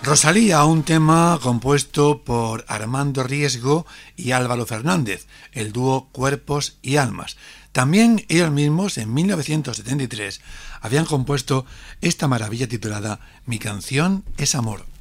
Rosalía, un tema compuesto por Armando Riesgo y Álvaro Fernández, el dúo Cuerpos y Almas. También ellos mismos, en 1973, habían compuesto esta maravilla titulada Mi canción es amor.